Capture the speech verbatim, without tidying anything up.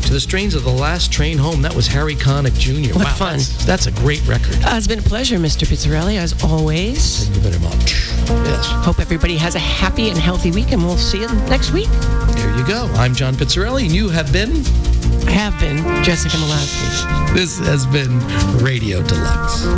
to the strains of The Last Train Home. That was Harry Connick Junior What wow, fun. That's, that's a great record. Uh, it's been a pleasure, Mister Pizzarelli, as always. Thank you very much. Yes. Hope everybody has a happy and healthy week, and we'll see you next week. Here you go. I'm John Pizzarelli, and you have been... I have been Jessica Malowski. This has been Radio Deluxe.